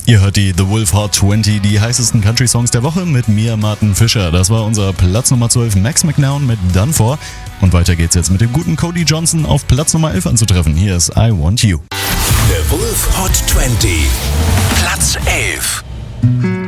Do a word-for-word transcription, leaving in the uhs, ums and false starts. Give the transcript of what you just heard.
Ihr hört die The Wolf Hot zwanzig, die heißesten Country-Songs der Woche mit mir, Martin Fischer. Das war unser Platz Nummer zwölf, Max McNown mit Done For. Und weiter geht's jetzt mit dem guten Cody Johnson auf Platz Nummer elf anzutreffen. Hier ist I Want You. The Wolf Hot zwanzig, Platz elf.